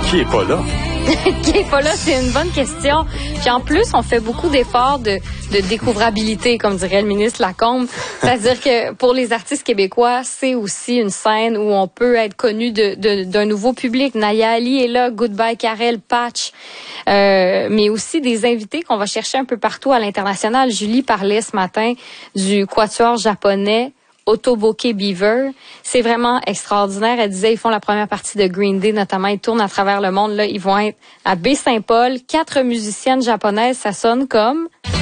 qui est pas là? Qui est pas là, c'est une bonne question. Puis en plus, on fait beaucoup d'efforts de découvrabilité, comme dirait le ministre Lacombe. C'est-à-dire que pour les artistes québécois, c'est aussi une scène où on peut être connu d'un nouveau public. Naya Ali est là, Goodbye Karel, Patch, mais aussi des invités qu'on va chercher un peu partout à l'international. Julie parlait ce matin du quatuor japonais Otoboke Beaver. C'est vraiment extraordinaire. Elle disait, ils font la première partie de Green Day, notamment. Ils tournent à travers le monde. Là, ils vont être à Baie-Saint-Paul. 4 musiciennes japonaises. Ça sonne comme...